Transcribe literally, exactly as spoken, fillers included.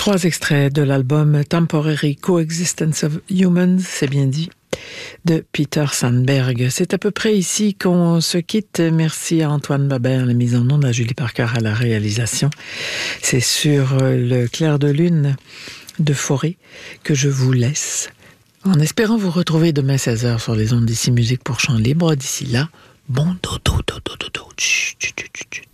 Trois extraits de l'album Temporary Coexistence of Humans, c'est bien dit, de Peter Sandberg. C'est à peu près ici qu'on se quitte. Merci à Antoine Babert, la mise en onde, à Julie Parker à la réalisation. C'est sur le clair de lune de Forêt que je vous laisse, en espérant vous retrouver demain seize heures sur les ondes d'Ici Musique pour Chant Libre. D'ici là, bon dodo, dodo, dodo, chut, chut, chut, chut.